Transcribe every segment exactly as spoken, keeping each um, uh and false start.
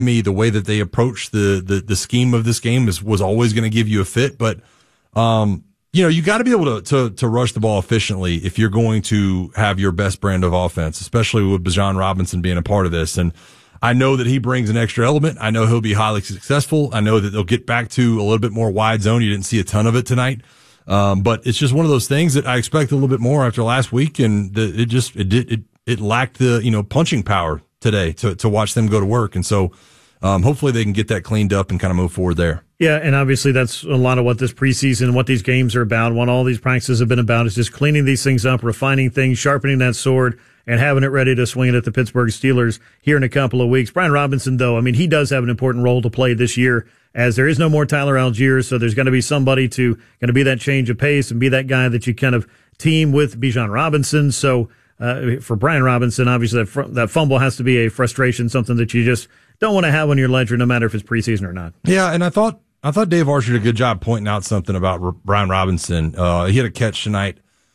me the way that they approached the the, the scheme of this game is was always going to give you a fit, but um, you know, you got to be able to, to to rush the ball efficiently if you're going to have your best brand of offense, especially with Bijan Robinson being a part of this. And I know that he brings an extra element. I know he'll be highly successful. I know that they'll get back to a little bit more wide zone. You didn't see a ton of it tonight. Um, but it's just one of those things that I expect a little bit more after last week. And the, it just, it did, it, it lacked the, you know, punching power today to, to watch them go to work. And so, um, hopefully they can get that cleaned up and kind of move forward there. Yeah. And obviously that's a lot of what this preseason, what these games are about, what all these practices have been about is just cleaning these things up, refining things, sharpening that sword, and having it ready to swing it at the Pittsburgh Steelers here in a couple of weeks. Brian Robinson, though, I mean, he does have an important role to play this year, as there is no more Tyler Algier, so there's going to be somebody to going to be that change of pace and be that guy that you kind of team with Bijan Robinson. So uh, for Brian Robinson, obviously that, fr- that fumble has to be a frustration, something that you just don't want to have on your ledger, no matter if it's preseason or not. Yeah, and I thought I thought Dave Archer did a good job pointing out something about R- Brian Robinson. Uh, he had a catch tonight.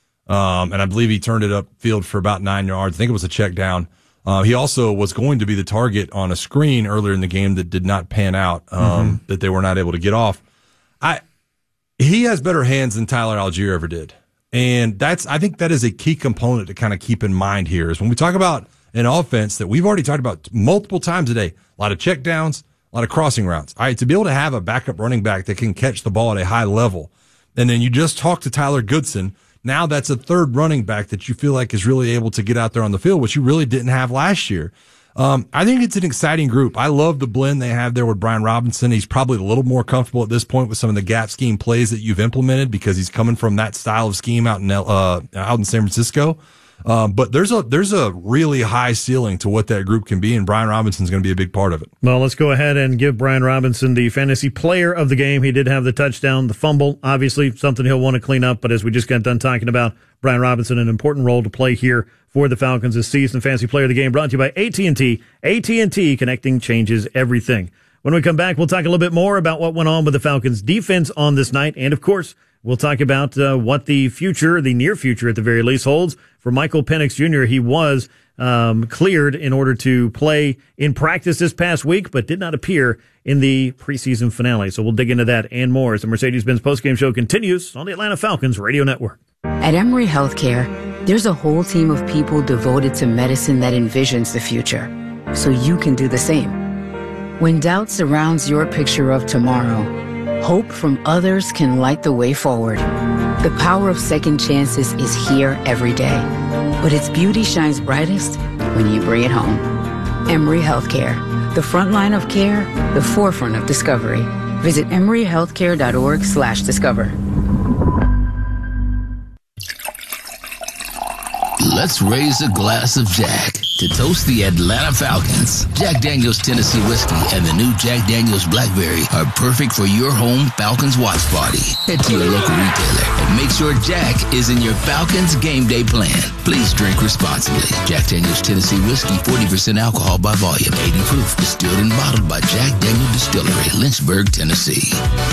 Um, and I believe he turned it upfield for about nine yards. I think it was a check down. Uh, he also was going to be the target on a screen earlier in the game that did not pan out, um, mm-hmm. that they were not able to get off. I, he has better hands than Tyler Algier ever did. And that's, I think that is a key component to kind of keep in mind here is when we talk about an offense that we've already talked about multiple times today, a lot of check downs, a lot of crossing routes. All right. To be able to have a backup running back that can catch the ball at a high level. And then you just talk to Tyler Goodson. Now that's a third running back that you feel like is really able to get out there on the field, which you really didn't have last year. Um, I think it's an exciting group. I love the blend they have there with Brian Robinson. He's probably a little more comfortable at this point with some of the gap scheme plays that you've implemented because he's coming from that style of scheme out in uh, out in San Francisco. Um, but there's a there's a really high ceiling to what that group can be, and Brian Robinson's going to be a big part of it. Well, let's go ahead and give Brian Robinson the fantasy player of the game. He did have the touchdown, the fumble, obviously something he'll want to clean up. But as we just got done talking about, Brian Robinson, an important role to play here for the Falcons this season. Fantasy player of the game brought to you by A T and T. A T and T, connecting changes everything. When we come back, we'll talk a little bit more about what went on with the Falcons defense on this night. And, of course, we'll talk about uh, what the future, the near future at the very least, holds for Michael Penix Junior He was um, cleared in order to play in practice this past week, but did not appear in the preseason finale. So we'll dig into that and more as the Mercedes-Benz postgame show continues on the Atlanta Falcons Radio Network. At Emory Healthcare, there's a whole team of people devoted to medicine that envisions the future, so you can do the same. When doubt surrounds your picture of tomorrow, hope from others can light the way forward. The power of second chances is here every day, but its beauty shines brightest when you bring it home. Emory Healthcare, the front line of care, the forefront of discovery. Visit emoryhealthcare.org slash discover. Let's raise a glass of Jack to toast the Atlanta Falcons. Jack Daniel's Tennessee Whiskey and the new Jack Daniel's Blackberry are perfect for your home Falcons watch party. Head to your local retailer and make sure Jack is in your Falcons game day plan. Please drink responsibly. Jack Daniel's Tennessee Whiskey, forty percent alcohol by volume, eighty proof, distilled and bottled by Jack Daniel Distillery, Lynchburg, Tennessee.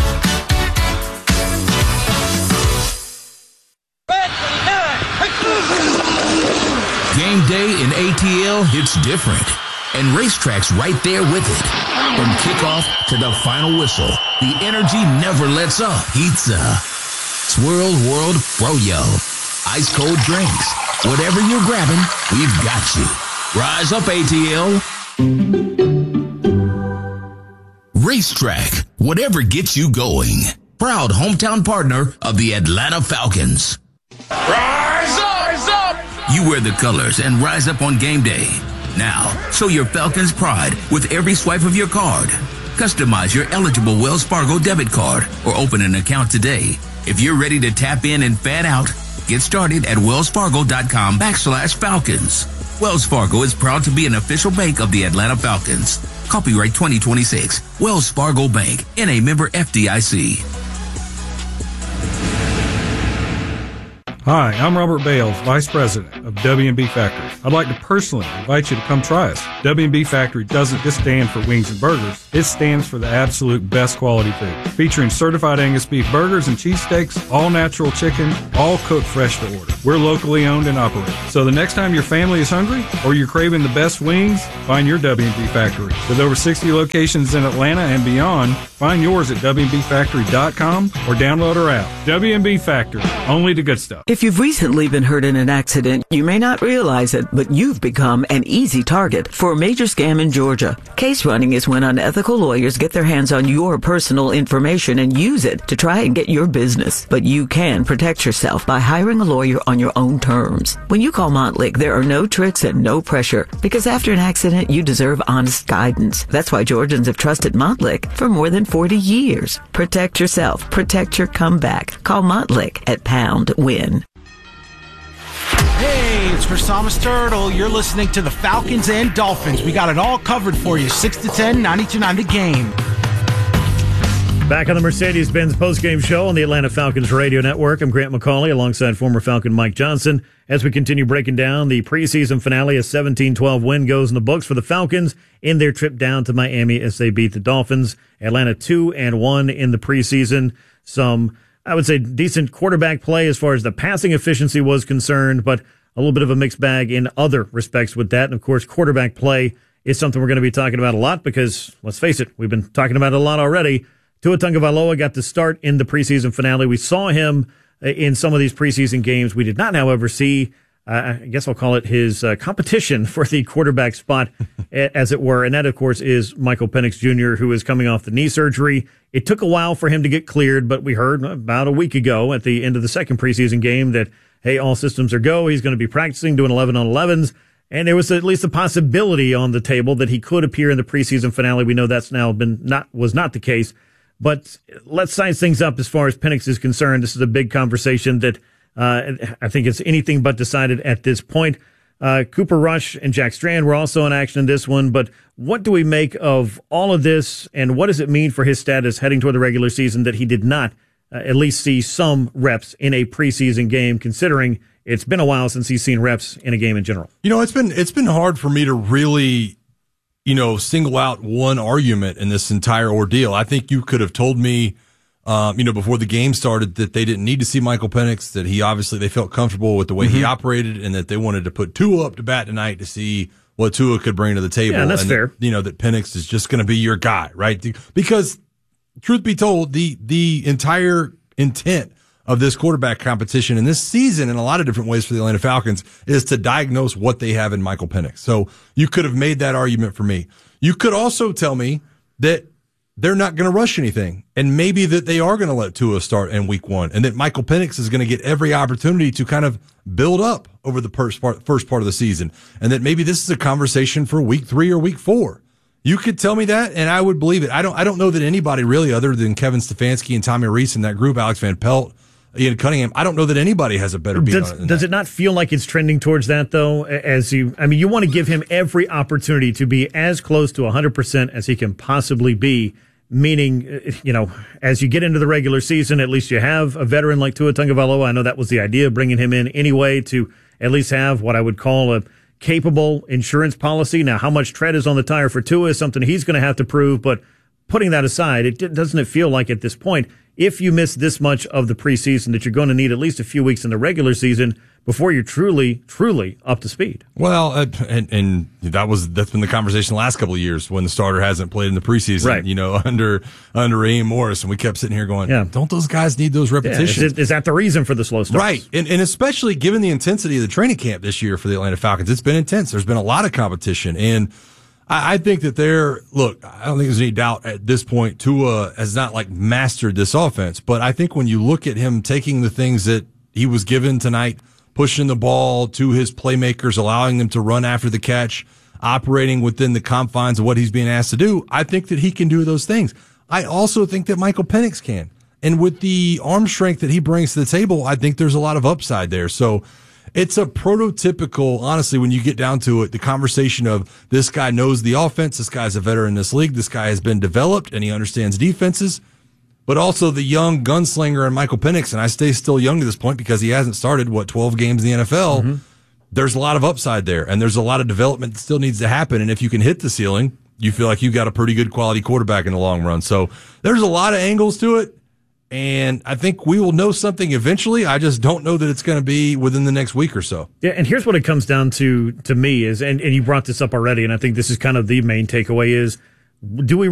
Game day in A T L hits different, and Racetrack's right there with it. From kickoff to the final whistle, the energy never lets up. Pizza, Swirl World Froyo, ice cold drinks, whatever you're grabbing, we've got you. Rise up, A T L. Racetrack, whatever gets you going. Proud hometown partner of the Atlanta Falcons. Rise up! You wear the colors and rise up on game day. Now, show your Falcons pride with every swipe of your card. Customize your eligible Wells Fargo debit card or open an account today. If you're ready to tap in and fan out, get started at wellsfargo.com backslash Falcons. Wells Fargo is proud to be an official bank of the Atlanta Falcons. Copyright twenty twenty-six. Wells Fargo Bank, N A member F D I C. Hi, I'm Robert Bales, Vice President of W and B Factory. I'd like to personally invite you to come try us. W and B Factory doesn't just stand for wings and burgers. It stands for the absolute best quality food. Featuring certified Angus beef burgers and cheesesteaks, all natural chicken, all cooked fresh to order. We're locally owned and operated. So the next time your family is hungry or you're craving the best wings, find your W and B Factory. With over sixty locations in Atlanta and beyond, find yours at W and B factory dot com or download our app. W and B Factory, only the good stuff. If you've recently been hurt in an accident, you may not realize it, but you've become an easy target for a major scam in Georgia. Case running is when unethical lawyers get their hands on your personal information and use it to try and get your business. But you can protect yourself by hiring a lawyer on your own terms. When you call Montlick, there are no tricks and no pressure, because after an accident, you deserve honest guidance. That's why Georgians have trusted Montlick for more than forty years. Protect yourself. Protect your comeback. Call Montlick at Pound Win. Hey, it's Versamas Turtle. You're listening to the Falcons and Dolphins. We got it all covered for you. six to ten, ninety-two nine The Game. Back on the Mercedes-Benz postgame show on the Atlanta Falcons radio network. I'm Grant McCauley alongside former Falcon Mike Johnson as we continue breaking down the preseason finale. A seventeen twelve win goes in the books for the Falcons in their trip down to Miami as they beat the Dolphins. Atlanta two and one in the preseason. Some, I would say, decent quarterback play as far as the passing efficiency was concerned, but a little bit of a mixed bag in other respects with that. And, of course, quarterback play is something we're going to be talking about a lot because, let's face it, we've been talking about it a lot already. Tua Tagovailoa got to start in the preseason finale. We saw him in some of these preseason games. We did not, however, see, uh, I guess I'll call it his uh, competition for the quarterback spot, as it were. And that, of course, is Michael Penix Junior, who is coming off the knee surgery. It took a while for him to get cleared, but we heard about a week ago at the end of the second preseason game that, hey, all systems are go. He's going to be practicing, doing eleven on elevens. And there was at least a possibility on the table that he could appear in the preseason finale. We know that's now been not, was not the case. But let's size things up as far as Penix is concerned. This is a big conversation that uh, I think it's anything but decided at this point. Uh, Cooper Rush and Jack Strand were also in action in this one. But what do we make of all of this, and what does it mean for his status heading toward the regular season that he did not uh, at least see some reps in a preseason game, considering it's been a while since he's seen reps in a game in general? You know, it's been it's been hard for me to really, you know, single out one argument in this entire ordeal. I think you could have told me, um, you know, before the game started that they didn't need to see Michael Penix, that he obviously, they felt comfortable with the way mm-hmm. he operated, and that they wanted to put Tua up to bat tonight to see what Tua could bring to the table. Yeah, that's and fair. That, you know, that Penix is just going to be your guy, right? Because truth be told, the, the entire intent of this quarterback competition in this season in a lot of different ways for the Atlanta Falcons is to diagnose what they have in Michael Penix. So you could have made that argument for me. You could also tell me that they're not going to rush anything, and maybe that they are going to let Tua start in week one, and that Michael Penix is going to get every opportunity to kind of build up over the first part, first part of the season, and that maybe this is a conversation for week three or week four. You could tell me that, and I would believe it. I don't, I don't know that anybody really, other than Kevin Stefanski and Tommy Rees in that group, Alex Van Pelt, Ian Cunningham, I don't know that anybody has a better beat does, on it than Does that. it not feel like it's trending towards that, though? As you, I mean, you want to give him every opportunity to be as close to one hundred percent as he can possibly be, meaning, you know, as you get into the regular season, at least you have a veteran like Tua Tagovailoa. I know that was the idea of bringing him in anyway, to at least have what I would call a capable insurance policy. Now, how much tread is on the tire for Tua is something he's going to have to prove, but putting that aside, it doesn't it feel like at this point, if you miss this much of the preseason, that you're going to need at least a few weeks in the regular season before you're truly, truly up to speed? Well, uh, and, and that was that's been the conversation the last couple of years when the starter hasn't played in the preseason, right. you know, under under Raheem Morris, and we kept sitting here going, yeah. don't those guys need those repetitions? Yeah, is, is that the reason for the slow starts? Right, and, and especially given the intensity of the training camp this year for the Atlanta Falcons, it's been intense. There's been a lot of competition, and I think that they're, look, I don't think there's any doubt at this point Tua has not like mastered this offense, but I think when you look at him taking the things that he was given tonight, pushing the ball to his playmakers, allowing them to run after the catch, operating within the confines of what he's being asked to do, I think that he can do those things. I also think that Michael Penix can. And with the arm strength that he brings to the table, I think there's a lot of upside there. So it's a prototypical, honestly, when you get down to it, the conversation of this guy knows the offense, this guy's a veteran in this league, this guy has been developed, and he understands defenses. but also the young gunslinger and Michael Penix, and I stay still young to this point because he hasn't started, what, twelve games in the N F L. Mm-hmm. There's a lot of upside there, and there's a lot of development that still needs to happen, and if you can hit the ceiling, you feel like you've got a pretty good quality quarterback in the long run. So there's a lot of angles to it, and I think we will know something eventually. I just don't know that it's going to be within the next week or so. Yeah, and here's what it comes down to to me is, and, and you brought this up already, and I think this is kind of the main takeaway is, do we